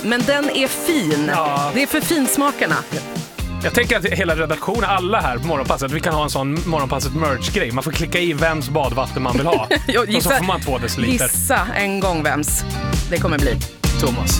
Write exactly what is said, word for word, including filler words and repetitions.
men den är fin. Ja. Det är för finsmakarna. Jag tänker att hela redaktionen, alla här på Morgonpasset, vi kan ha en sån Morgonpasset merch-grej. Man får klicka i vems badvatten man vill ha. Jag och så får man två deciliter. Gissa en gång vems det kommer bli. Thomas.